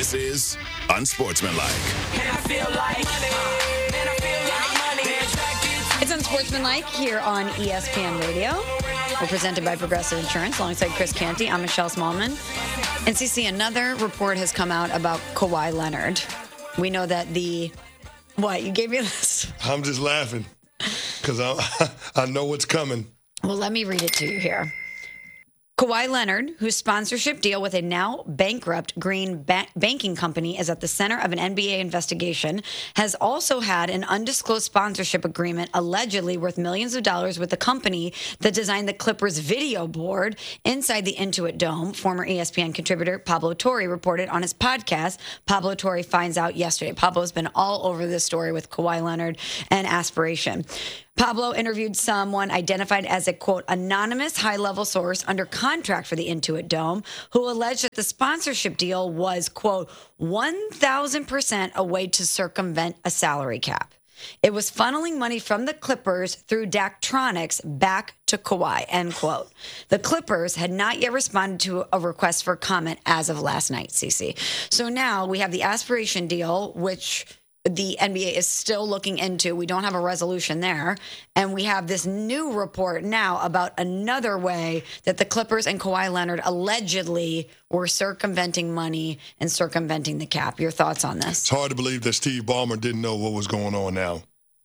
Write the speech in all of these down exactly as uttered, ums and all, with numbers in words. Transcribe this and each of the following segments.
This is Unsportsmanlike. And I feel like money. And I feel like money. It's Unsportsmanlike here on E S P N Radio. We're presented by Progressive Insurance alongside Chris Canty. I'm Michelle Smallman. And C C, another report has come out about Kawhi Leonard. We know that the... What? You gave me this? I'm just laughing because I, I know what's coming. Well, let me read it to you here. Kawhi Leonard, whose sponsorship deal with a now bankrupt Green ba- banking company is at the center of an N B A investigation, has also had an undisclosed sponsorship agreement allegedly worth millions of dollars with the company that designed the Clippers video board inside the Intuit Dome. Former E S P N contributor Pablo Torre reported on his podcast, Pablo Torre Finds Out Yesterday. Pablo's been all over this story with Kawhi Leonard and aspiration. Pablo interviewed someone identified as a, quote, anonymous high-level source under contract for the Intuit Dome who alleged that the sponsorship deal was, quote, one thousand percent a way to circumvent a salary cap. It was funneling money from the Clippers through Daktronics back to Kawhi, end quote. The Clippers had not yet responded to a request for comment as of last night, Cece. So now we have the aspiration deal, which the N B A is still looking into. We don't have a resolution there. And we have this new report now about another way that the Clippers and Kawhi Leonard allegedly were circumventing money and circumventing the cap. Your thoughts on this? It's hard to believe that Steve Ballmer didn't know what was going on now.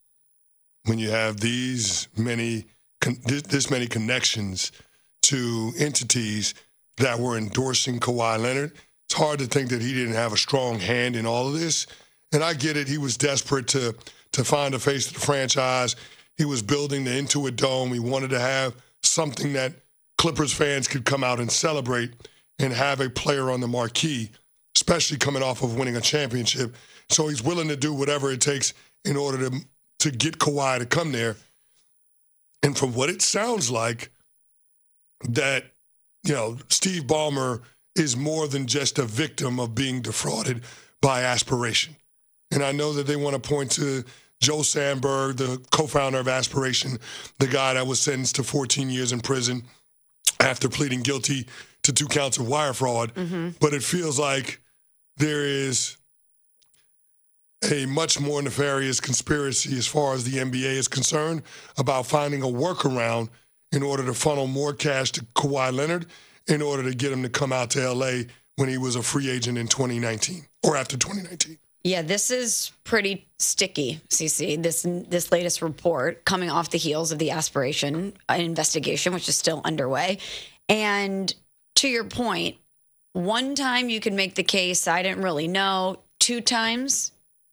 When you have these many, this many connections to entities that were endorsing Kawhi Leonard, it's hard to think that he didn't have a strong hand in all of this. And I get it. He was desperate to to find a face to the franchise. He was building the Intuit Dome. He wanted to have something that Clippers fans could come out and celebrate and have a player on the marquee, especially coming off of winning a championship. So he's willing to do whatever it takes in order to, to get Kawhi to come there. And from what it sounds like, that, you know, Steve Ballmer is more than just a victim of being defrauded by aspiration. And I know that they want to point to Joe Sandberg, the co-founder of Aspiration, the guy that was sentenced to fourteen years in prison after pleading guilty to two counts of wire fraud. Mm-hmm. But it feels like there is a much more nefarious conspiracy as far as the N B A is concerned about finding a workaround in order to funnel more cash to Kawhi Leonard in order to get him to come out to L A when he was a free agent in twenty nineteen or after twenty nineteen. Yeah, this is pretty sticky, Cece, this this latest report coming off the heels of the aspiration investigation, which is still underway. And to your point, one time you could make the case, I didn't really know. Two times,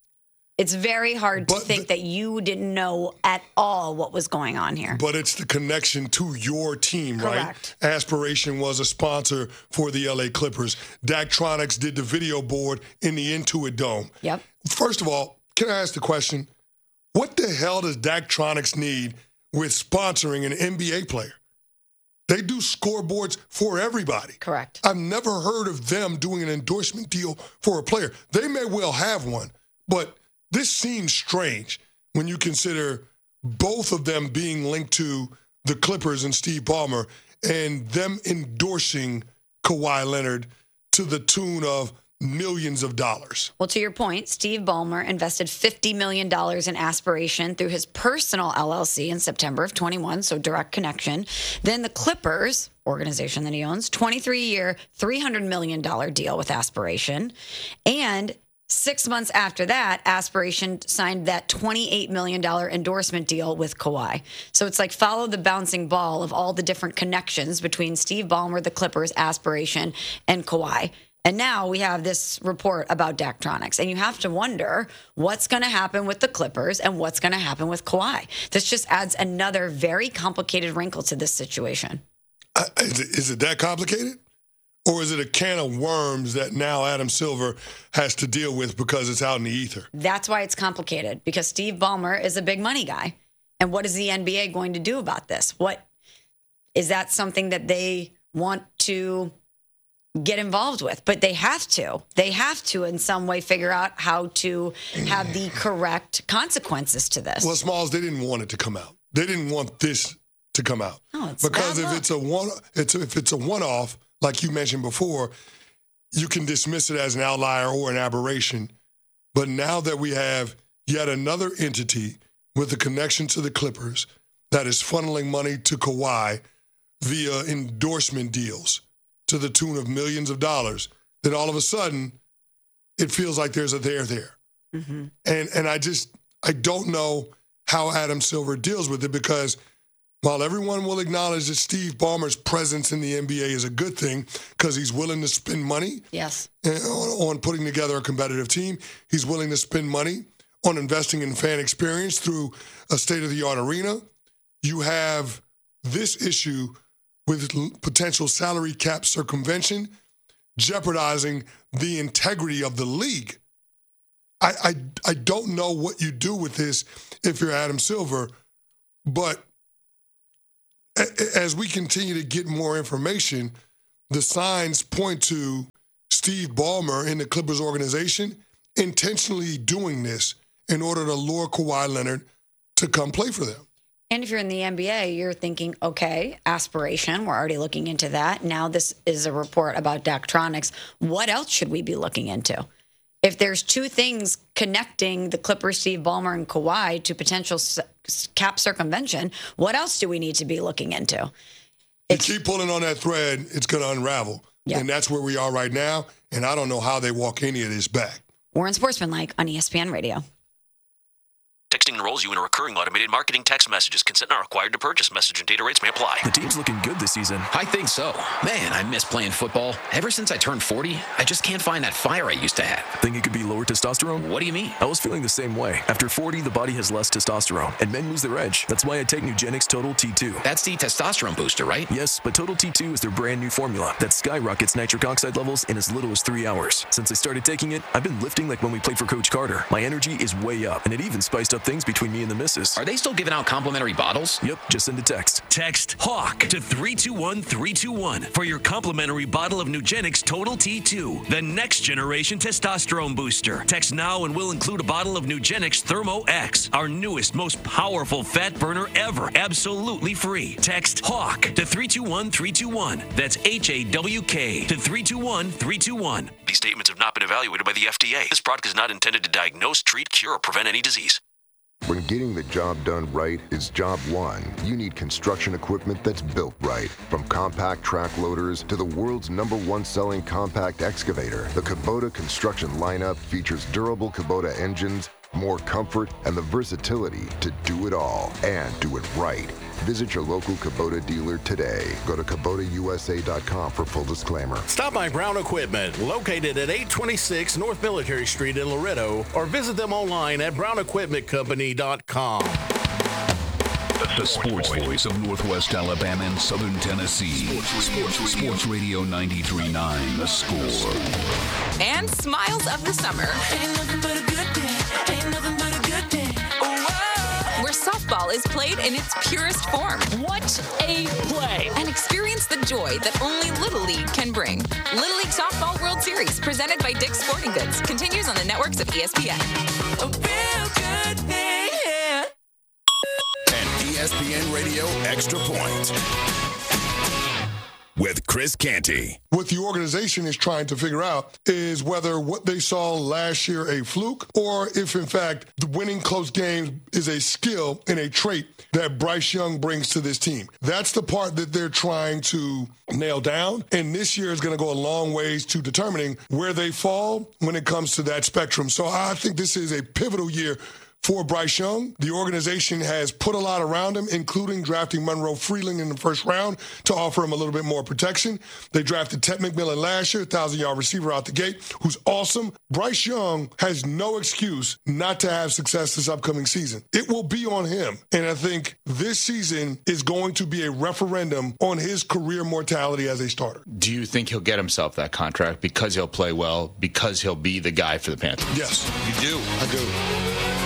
it's very hard to but think the, that you didn't know at all what was going on here. But it's the connection to your team, Correct. Right? Aspiration was a sponsor for the L A Clippers. Daktronics did the video board in the Intuit Dome. Yep. First of all, can I ask the question, what the hell does Daktronics need with sponsoring an N B A player? They do scoreboards for everybody. Correct. I've never heard of them doing an endorsement deal for a player. They may well have one, but this seems strange when you consider both of them being linked to the Clippers and Steve Ballmer and them endorsing Kawhi Leonard to the tune of millions of dollars. Well, to your point, Steve Ballmer invested fifty million dollars in Aspiration through his personal L L C in September of twenty-one, so direct connection. Then the Clippers, organization that he owns, twenty-three-year, three hundred million dollars deal with Aspiration. And six months after that, Aspiration signed that twenty-eight million dollars endorsement deal with Kawhi. So it's like follow the bouncing ball of all the different connections between Steve Ballmer, the Clippers, Aspiration, and Kawhi. And now we have this report about Daktronics. And you have to wonder what's going to happen with the Clippers and what's going to happen with Kawhi. This just adds another very complicated wrinkle to this situation. Uh, is, it, is it that complicated? Or is it a can of worms that now Adam Silver has to deal with because it's out in the ether? That's why it's complicated, because Steve Ballmer is a big money guy. And what is the N B A going to do about this? What is that something that they want to get involved with? But they have to. They have to in some way figure out how to have the correct consequences to this. Well, Smalls, they didn't want it to come out. They didn't want this to come out. Oh, it's because bad if luck. it's a one, it's if it's a one-off, like you mentioned before, you can dismiss it as an outlier or an aberration. But now that we have yet another entity with a connection to the Clippers that is funneling money to Kawhi via endorsement deals to the tune of millions of dollars, then all of a sudden it feels like there's a there there. Mm-hmm. And and I just, I don't know how Adam Silver deals with it, because while everyone will acknowledge that Steve Ballmer's presence in the N B A is a good thing because he's willing to spend money yes. on, on putting together a competitive team, he's willing to spend money on investing in fan experience through a state-of-the-art arena. You have this issue with potential salary cap circumvention jeopardizing the integrity of the league. I, I, I don't know what you do with this if you're Adam Silver, but as we continue to get more information, the signs point to Steve Ballmer in the Clippers organization intentionally doing this in order to lure Kawhi Leonard to come play for them. And if you're in the N B A, you're thinking, okay, aspiration, we're already looking into that. Now this is a report about Daktronics. What else should we be looking into? If there's two things connecting the Clippers, Steve Ballmer, and Kawhi to potential cap circumvention, what else do we need to be looking into? It's, you keep pulling on that thread, it's going to unravel. Yep. And that's where we are right now, and I don't know how they walk any of this back. Warren Sportsmanlike on E S P N Radio. Texting enrolls you in a recurring automated marketing text messages. Consent not required to purchase. Message and data rates may apply. The team's looking good this season. I think so. Man, I miss playing football. Ever since I turned forty, I just can't find that fire I used to have. Think it could be lower testosterone? What do you mean? I was feeling the same way. After forty, the body has less testosterone, and men lose their edge. That's why I take Nugenix Total T two. That's the testosterone booster, right? Yes, but Total T two is their brand new formula that skyrockets nitric oxide levels in as little as three hours. Since I started taking it, I've been lifting like when we played for Coach Carter. My energy is way up, and it even spiced up things between me and the missus. Are they still giving out complimentary bottles? Yep, just send a text. Text HAWK to three two one three two one for your complimentary bottle of Nugenix Total T two, the next generation testosterone booster. Text now and we'll include a bottle of Nugenix Thermo X, our newest, most powerful fat burner ever, absolutely free. Text HAWK to three two one three two one. That's H A W K to three two one three two one. These statements have not been evaluated by the F D A. This product is not intended to diagnose, treat, cure, or prevent any disease. When getting the job done right is job one, you need construction equipment that's built right. From compact track loaders to the world's number one selling compact excavator, the Kubota construction lineup features durable Kubota engines, more comfort, and the versatility to do it all and do it right. Visit your local Kubota dealer today. Go to Kubota U S A dot com for full disclaimer. Stop by Brown Equipment, located at eight twenty-six North Military Street in Loretto, or visit them online at brown equipment company dot com. The sports voice of Northwest Alabama and Southern Tennessee. Sports, sports, sports Radio ninety-three point nine, The Score. And smiles of the summer. Ain't nothing but a good day. Ain't nothing but a good day. Where softball is played in its purest form. What a play! And experience the joy that only Little League can bring. Little League Softball World Series, presented by Dick's Sporting Goods, continues on the networks of E S P N. A real good day. An E S P N Radio Extra Point with Chris Canty. What the organization is trying to figure out is whether what they saw last year a fluke, or if in fact the winning close games is a skill and a trait that Bryce Young brings to this team. That's the part that they're trying to nail down, and this year is going to go a long ways to determining where they fall when it comes to that spectrum. So I think this is a pivotal year for Bryce Young. The organization has put a lot around him, including drafting Monroe Freeling in the first round to offer him a little bit more protection. They drafted Ted McMillan last year, one thousand-yard receiver out the gate, who's awesome. Bryce Young has no excuse not to have success this upcoming season. It will be on him. And I think this season is going to be a referendum on his career mortality as a starter. Do you think he'll get himself that contract because he'll play well, because he'll be the guy for the Panthers? Yes. You do? I do.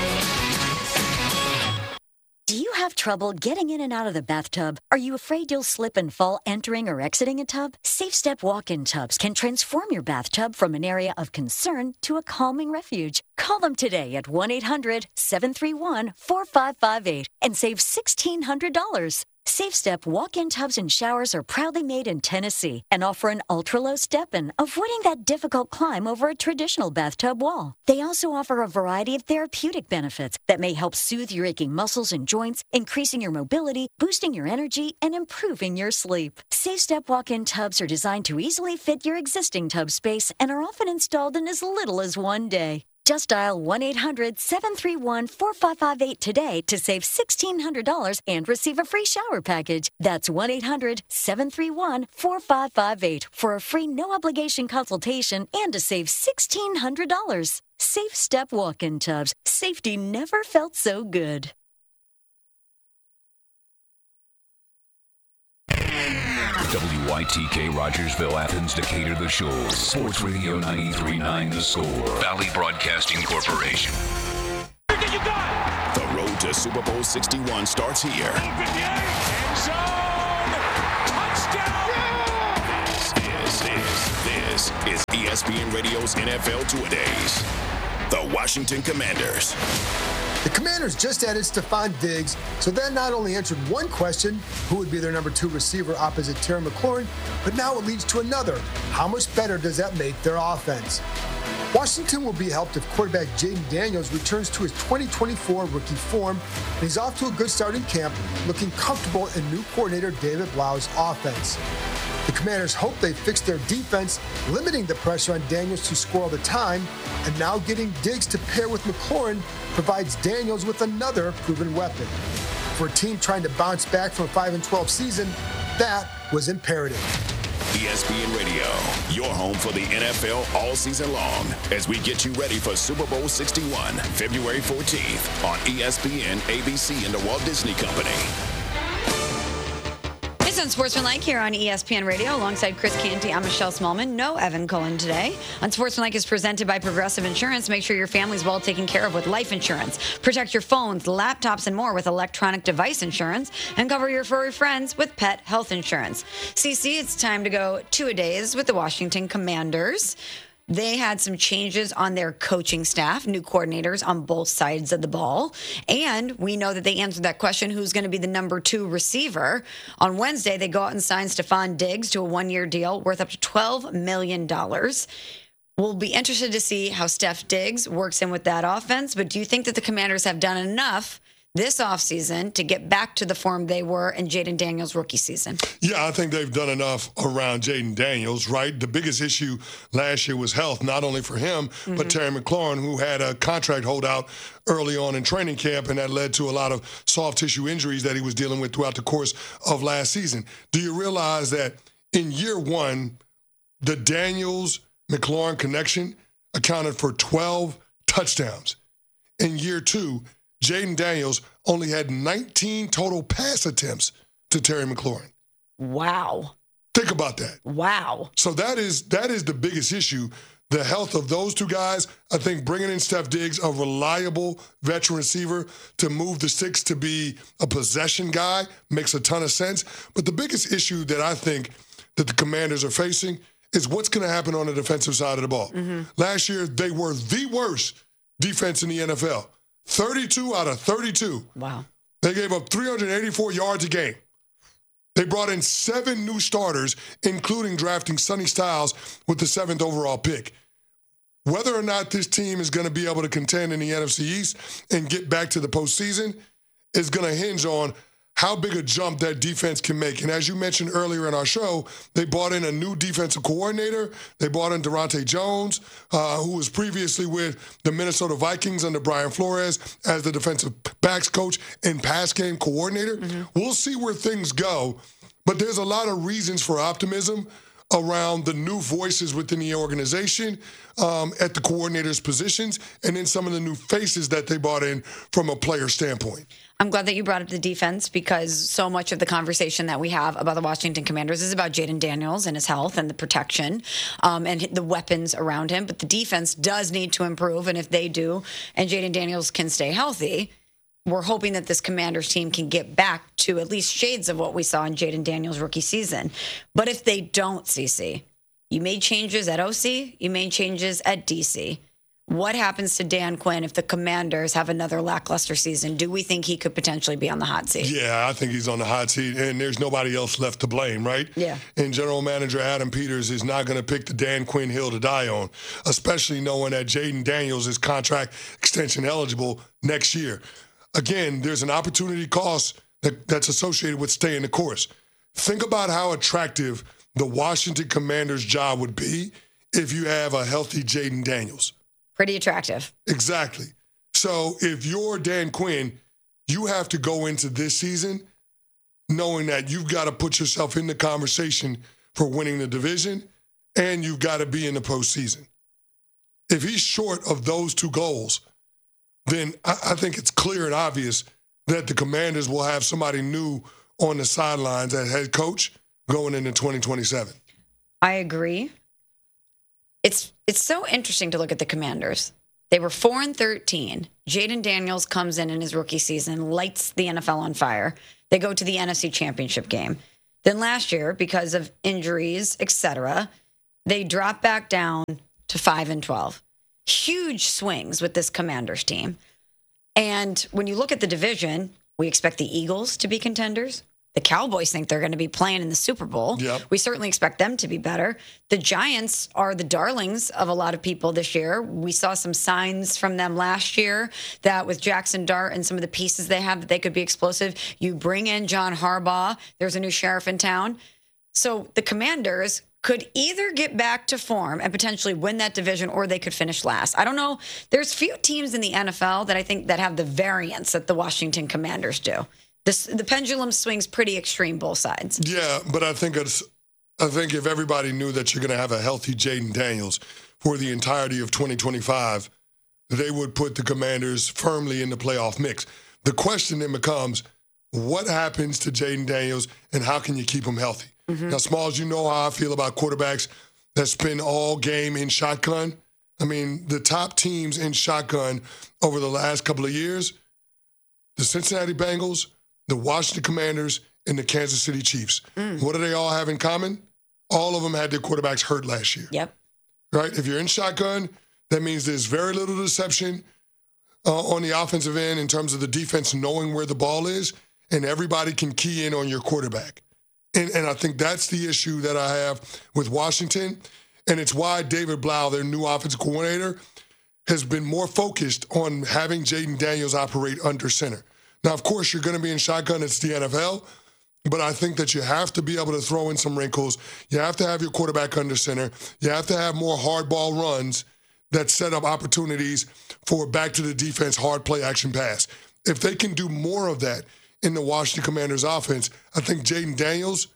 Do you have trouble getting in and out of the bathtub? Are you afraid you'll slip and fall entering or exiting a tub? SafeStep walk-in tubs can transform your bathtub from an area of concern to a calming refuge. Call them today at one eight hundred seven three one four five five eight and save sixteen hundred dollars. Safe Step walk-in tubs and showers are proudly made in Tennessee and offer an ultra-low step-in, avoiding that difficult climb over a traditional bathtub wall. They also offer a variety of therapeutic benefits that may help soothe your aching muscles and joints, increasing your mobility, boosting your energy, and improving your sleep. Safe Step walk-in tubs are designed to easily fit your existing tub space and are often installed in as little as one day. Just dial one eight hundred seven three one four five five eight today to save sixteen hundred dollars and receive a free shower package. That's one eight hundred seven three one four five five eight for a free no-obligation consultation and to save sixteen hundred dollars. Safe Step walk-in tubs. Safety never felt so good. W Y T K Rogersville, Athens, Decatur, The Shoals. Sports Radio ninety-three point nine The Score. Valley Broadcasting Corporation. The road to Super Bowl sixty-one starts here. This is, this is E S P N Radio's N F L Two-A-Days. The Washington Commanders. The Commanders just added Stephon Diggs, so that not only answered one question, who would be their number two receiver opposite Terry McLaurin, but now it leads to another. How much better does that make their offense? Washington will be helped if quarterback Jaden Daniels returns to his twenty twenty-four rookie form, and he's off to a good start in camp, looking comfortable in new coordinator David Blau's offense. The Commanders hope they fix their defense, limiting the pressure on Daniels to score all the time, and now getting Diggs to pair with McLaurin provides Daniels with another proven weapon. For a team trying to bounce back from a five and twelve season, that was imperative. E S P N Radio, your home for the N F L all season long, as we get you ready for Super Bowl sixty-one, February fourteenth on E S P N, A B C, and the Walt Disney Company. It's Unsportsmanlike here on E S P N Radio alongside Chris Canty. I'm Michelle Smallman. No Evan Cohen today. Unsportsmanlike is presented by Progressive Insurance. Make sure your family's well taken care of with life insurance. Protect your phones, laptops, and more with electronic device insurance. And cover your furry friends with pet health insurance. C C, it's time to go two-a-days with the Washington Commanders. They had some changes on their coaching staff, new coordinators on both sides of the ball. And we know that they answered that question, who's going to be the number two receiver. On Wednesday, they go out and sign Stephon Diggs to a one-year deal worth up to twelve million dollars. We'll be interested to see how Steph Diggs works in with that offense. But do you think that the Commanders have done enough this offseason to get back to the form they were in Jaden Daniels' rookie season? Yeah, I think they've done enough around Jaden Daniels, right? The biggest issue last year was health, not only for him, mm-hmm. but Terry McLaurin, who had a contract holdout early on in training camp, and that led to a lot of soft tissue injuries that he was dealing with throughout the course of last season. Do you realize that in year one, the Daniels-McLaurin connection accounted for twelve touchdowns? In year two, Jaden Daniels only had nineteen total pass attempts to Terry McLaurin. Wow. Think about that. Wow. So that is that is the biggest issue. The health of those two guys. I think bringing in Steph Diggs, a reliable veteran receiver, to move the six to be a possession guy makes a ton of sense. But the biggest issue that I think that the Commanders are facing is what's going to happen on the defensive side of the ball. Mm-hmm. Last year, they were the worst defense in the N F L. thirty-two out of thirty-two. Wow. They gave up three hundred eighty-four yards a game. They brought in seven new starters, including drafting Sonny Styles with the seventh overall pick. Whether or not this team is going to be able to contend in the N F C East and get back to the postseason is going to hinge on how big a jump that defense can make. And as you mentioned earlier in our show, they brought in a new defensive coordinator. They brought in Durante Jones, uh, who was previously with the Minnesota Vikings under Brian Flores as the defensive backs coach and pass game coordinator. Mm-hmm. We'll see where things go, but there's a lot of reasons for optimism around the new voices within the organization um, at the coordinator's positions, and then some of the new faces that they brought in from a player standpoint. I'm glad that you brought up the defense, because so much of the conversation that we have about the Washington Commanders is about Jaden Daniels and his health and the protection um, and the weapons around him. But the defense does need to improve, and if they do and Jaden Daniels can stay healthy, we're hoping that this Commanders team can get back to at least shades of what we saw in Jaden Daniels' rookie season. But if they don't, C C, you made changes at O C, you made changes at D C. What happens to Dan Quinn if the Commanders have another lackluster season? Do we think he could potentially be on the hot seat? Yeah, I think he's on the hot seat, and there's nobody else left to blame, right? Yeah. And General Manager Adam Peters is not going to pick the Dan Quinn hill to die on, especially knowing that Jaden Daniels is contract extension eligible next year. Again, there's an opportunity cost that, that's associated with staying the course. Think about how attractive the Washington Commanders job would be if you have a healthy Jaden Daniels. Pretty attractive. Exactly. So if you're Dan Quinn, you have to go into this season knowing that you've got to put yourself in the conversation for winning the division, and you've got to be in the postseason. If he's short of those two goals, then I, I think it's clear and obvious that the Commanders will have somebody new on the sidelines as head coach going into twenty twenty-seven. I agree. It's it's so interesting to look at the Commanders. They were four and thirteen. Jaden Daniels comes in in his rookie season, lights the N F L on fire. They go to the N F C Championship game. Then last year, because of injuries, et cetera, they drop back down to five and twelve. Huge swings with this Commanders team. And when you look at the division, we expect the Eagles to be contenders. The Cowboys think they're going to be playing in the Super Bowl. Yep. We certainly expect them to be better. The Giants are the darlings of a lot of people this year. We saw some signs from them last year that with Jackson Dart and some of the pieces they have that they could be explosive. You bring in John Harbaugh. There's a new sheriff in town. So the Commanders could either get back to form and potentially win that division, or they could finish last. I don't know. There's few teams in the N F L that I think that have the variance that the Washington Commanders do. This, the pendulum swings pretty extreme both sides. Yeah, but I think it's, I think if everybody knew that you're going to have a healthy Jaden Daniels for the entirety of twenty twenty-five, they would put the Commanders firmly in the playoff mix. The question then becomes, what happens to Jaden Daniels and how can you keep him healthy? Mm-hmm. Now, Smalls, you know how I feel about quarterbacks that spend all game in shotgun. I mean, the top teams in shotgun over the last couple of years, the Cincinnati Bengals, the Washington Commanders, and the Kansas City Chiefs. Mm. What do they all have in common? All of them had their quarterbacks hurt last year. Yep. Right? If you're in shotgun, that means there's very little deception uh, on the offensive end in terms of the defense knowing where the ball is, and everybody can key in on your quarterback. And, and I think that's the issue that I have with Washington, and it's why David Blau, their new offensive coordinator, has been more focused on having Jaden Daniels operate under center. Now, of course, you're going to be in shotgun. It's the N F L. But I think that you have to be able to throw in some wrinkles. You have to have your quarterback under center. You have to have more hard ball runs that set up opportunities for back to the defense, hard play action pass. If they can do more of that in the Washington Commanders offense, I think Jaden Daniels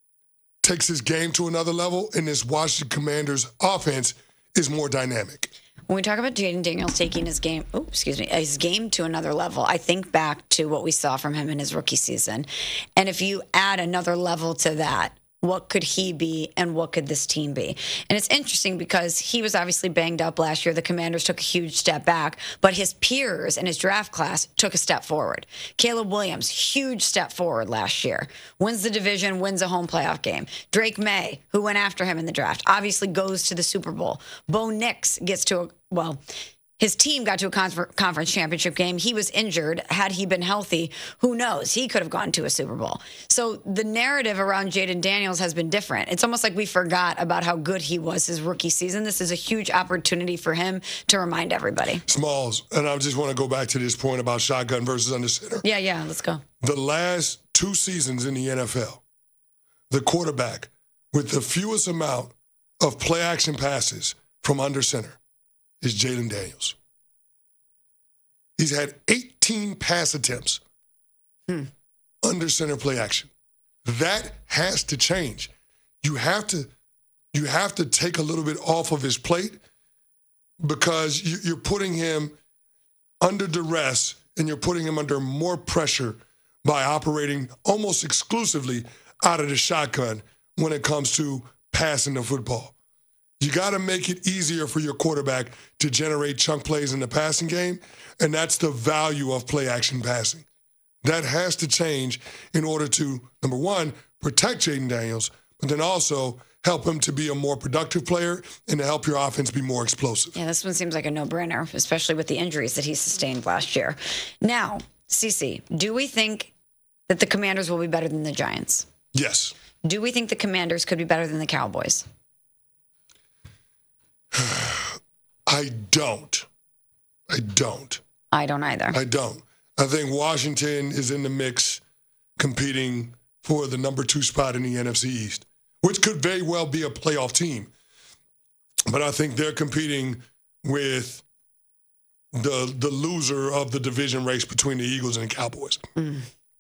takes his game to another level, and this Washington Commanders offense is more dynamic. When we talk about Jaden Daniels taking his game, oh, excuse me, his game to another level, I think back to what we saw from him in his rookie season. And if you add another level to that, what could he be and what could this team be? And it's interesting because he was obviously banged up last year. The Commanders took a huge step back, but his peers in his draft class took a step forward. Caleb Williams, huge step forward last year. Wins the division, wins a home playoff game. Drake May, who went after him in the draft, obviously goes to the Super Bowl. Bo Nix gets to a, well, his team got to a confer- conference championship game. He was injured. Had he been healthy, who knows? He could have gone to a Super Bowl. So the narrative around Jaden Daniels has been different. It's almost like we forgot about how good he was his rookie season. This is a huge opportunity for him to remind everybody. Smalls, and I just want to go back to this point about shotgun versus under center. Yeah, yeah, let's go. The last two seasons in the N F L, the quarterback with the fewest amount of play action passes from under center is Jaden Daniels. He's had eighteen pass attempts hmm. under center play action. That has to change. You have to, you have to take a little bit off of his plate because you, you're putting him under duress and you're putting him under more pressure by operating almost exclusively out of the shotgun when it comes to passing the football. You got to make it easier for your quarterback to generate chunk plays in the passing game, and that's the value of play-action passing. That has to change in order to, number one, protect Jaden Daniels, but then also help him to be a more productive player and to help your offense be more explosive. Yeah, this one seems like a no-brainer, especially with the injuries that he sustained last year. Now, Cece, do we think that the Commanders will be better than the Giants? Yes. Do we think the Commanders could be better than the Cowboys? I don't. I don't. I don't either. I don't. I think Washington is in the mix competing for the number two spot in the N F C East, which could very well be a playoff team. But I think they're competing with the the loser of the division race between the Eagles and the Cowboys. Mm.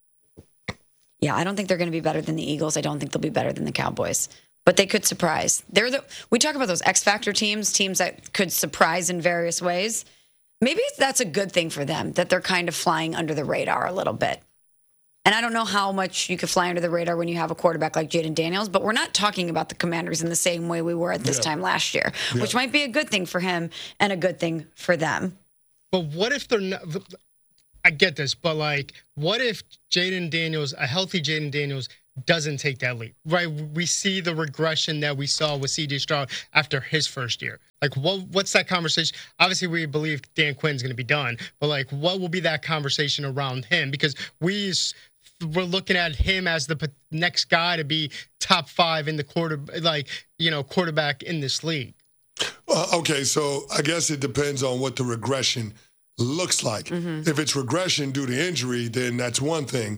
Yeah, I don't think they're going to be better than the Eagles. I don't think they'll be better than the Cowboys. But they could surprise. They're the we talk about those X Factor teams, teams that could surprise in various ways. Maybe that's a good thing for them, that they're kind of flying under the radar a little bit. And I don't know how much you could fly under the radar when you have a quarterback like Jaden Daniels, but we're not talking about the Commanders in the same way we were at this yeah. time last year, yeah. which might be a good thing for him and a good thing for them. But what if they're not... I get this, but, like, what if Jaden Daniels, a healthy Jaden Daniels, doesn't take that leap, right? We see the regression that we saw with C J Stroud after his first year. Like, what what's that conversation? Obviously, we believe Dan Quinn's going to be done, but, like, what will be that conversation around him? Because we, we're looking at him as the next guy to be top five in the quarter, like, you know, quarterback in this league. Uh, okay, so I guess it depends on what the regression looks like. Mm-hmm. If it's regression due to injury, then that's one thing.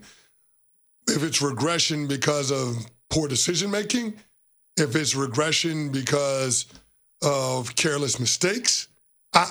If it's regression because of poor decision-making, if it's regression because of careless mistakes, I,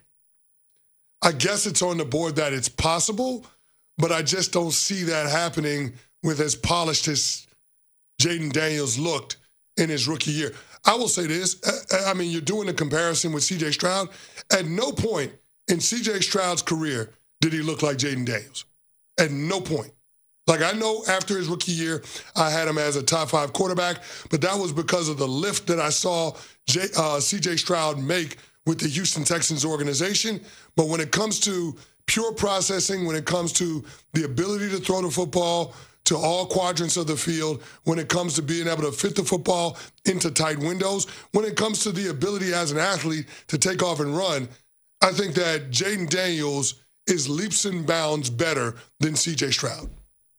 I, I guess it's on the board that it's possible, but I just don't see that happening with as polished as Jaden Daniels looked in his rookie year. I will say this. I, I mean, you're doing a comparison with C J Stroud. At no point in C J Stroud's career did he look like Jaden Daniels. At no point. Like, I know after his rookie year, I had him as a top five quarterback, but that was because of the lift that I saw J, uh, C J Stroud make with the Houston Texans organization. But when it comes to pure processing, when it comes to the ability to throw the football to all quadrants of the field, when it comes to being able to fit the football into tight windows, when it comes to the ability as an athlete to take off and run, I think that Jaden Daniels is leaps and bounds better than C J Stroud.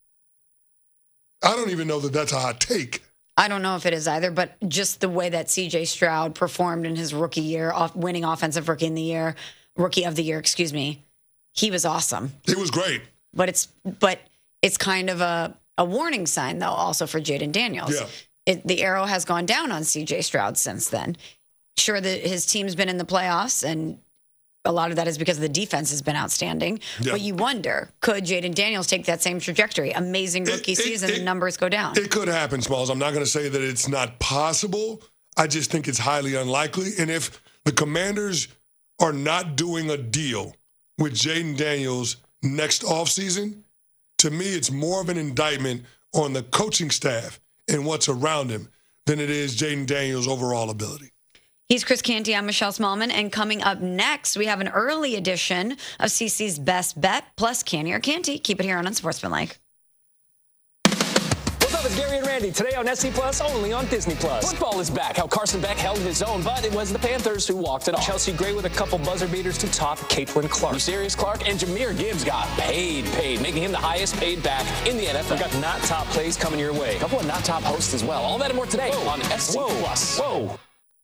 I don't even know that that's a hot take. I don't know if it is either, but just the way that C J Stroud performed in his rookie year, off winning offensive rookie in the year, rookie of the year, excuse me, he was awesome. He was great. But it's but it's kind of a, a warning sign, though, also for Jaden Daniels. Yeah. It, the arrow has gone down on C J Stroud since then. Sure, that his team's been in the playoffs, and a lot of that is because the defense has been outstanding. Yeah. But you wonder, could Jaden Daniels take that same trajectory? Amazing rookie it, it, season, it, and numbers go down. It could happen, Smalls. I'm not going to say that it's not possible. I just think it's highly unlikely. And if the Commanders are not doing a deal with Jaden Daniels next offseason, to me, it's more of an indictment on the coaching staff and what's around him than it is Jaden Daniels' overall ability. He's Chris Canty. I'm Michelle Smallman. And coming up next, we have an early edition of C C's Best Bet, plus Canty or Canty. Keep it here on Unsportsmanlike. What's up? It's Gary and Randy. Today on S C Plus, only on Disney Plus. Football is back. How Carson Beck held his own, but it was the Panthers who walked it off. Chelsea Gray with a couple buzzer beaters to top Caitlin Clark. Serious Clark and Jahmyr Gibbs got paid, paid, making him the highest paid back in the N F L. We got not top plays coming your way. A couple of not top hosts as well. All that and more today Whoa. on S C Whoa. Plus. Whoa.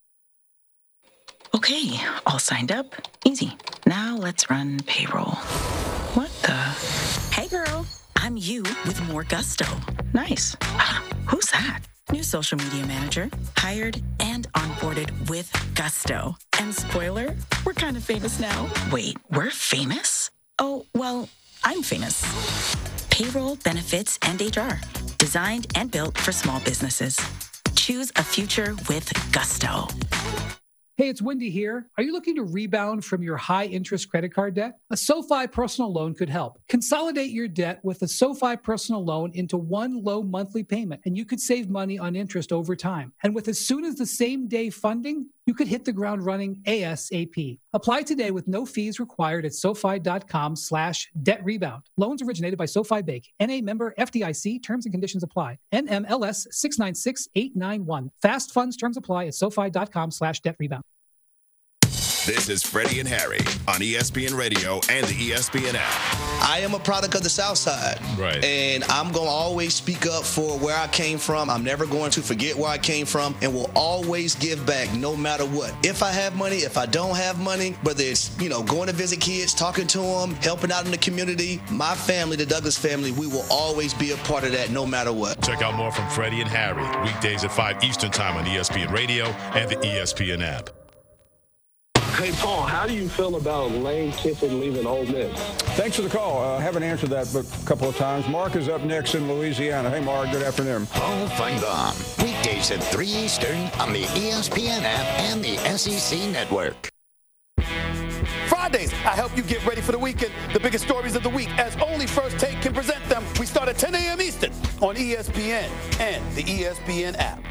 Okay, all signed up. Easy. Now let's run payroll. What the? Hey, girl. I'm you with more gusto. Nice. Who's that? New social media manager. Hired and onboarded with gusto. And spoiler, we're kind of famous now. Wait, we're famous? Oh, well, I'm famous. Payroll, benefits, and H R. Designed and built for small businesses. Choose a future with gusto. Hey, it's Wendy here. Are you looking to rebound from your high-interest credit card debt? A SoFi personal loan could help. Consolidate your debt with a SoFi personal loan into one low monthly payment, and you could save money on interest over time. And with as soon as the same day funding, you could hit the ground running ASAP. Apply today with no fees required at SoFi.com slash debt rebound. Loans originated by SoFi Bank. N A member F D I C. Terms and conditions apply. N M L S six nine six eight nine one. Fast funds terms apply at SoFi.com slash debt rebound. This is Freddie and Harry on E S P N Radio and the E S P N app. I am a product of the South Side. Right. And I'm going to always speak up for where I came from. I'm never going to forget where I came from and will always give back no matter what. If I have money, if I don't have money, whether it's, you know, going to visit kids, talking to them, helping out in the community, my family, the Douglas family, we will always be a part of that no matter what. Check out more from Freddie and Harry weekdays at five Eastern Time on E S P N Radio and the E S P N app. Hey, Paul, how do you feel about Lane Kiffin leaving Ole Miss? Thanks for the call. Uh, I haven't answered that but a couple of times. Mark is up next in Louisiana. Hey, Mark, good afternoon. Paul Feinbaum, weekdays at three Eastern on the E S P N app and the S E C Network. Fridays, I help you get ready for the weekend. The biggest stories of the week, as only First Take can present them. We start at ten a.m. Eastern on E S P N and the E S P N app.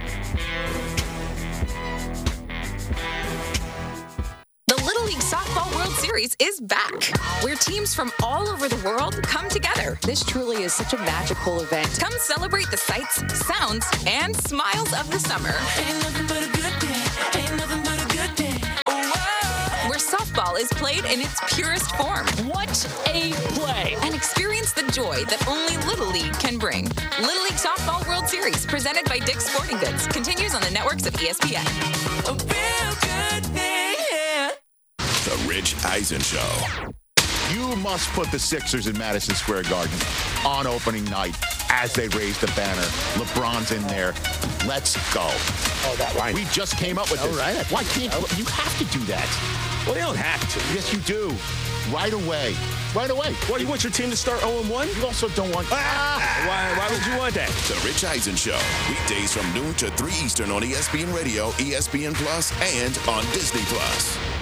The Little League Softball World Series is back, where teams from all over the world come together. This truly is such a magical event. Come celebrate the sights, sounds, and smiles of the summer. Ain't nothing but a good day. Ain't nothing but a good day. Whoa. Where softball is played in its purest form. What a play! And experience the joy that only Little League can bring. Little League Softball World Series, presented by Dick's Sporting Goods, continues on the networks of E S P N. A real good day. The Rich Eisen Show. You must put the Sixers in Madison Square Garden on opening night as they raise the banner. LeBron's in there. Let's go. Oh, that line. We just came up with this. All right. Why can't you? You have to do that. Well, they don't have to. Yes, you do. Right away. Right away. What, you want your team to start oh and one? You also don't want... Ah, why, why would you want that? The Rich Eisen Show. Weekdays from noon to three Eastern on E S P N Radio, E S P N Plus, and on Disney Plus.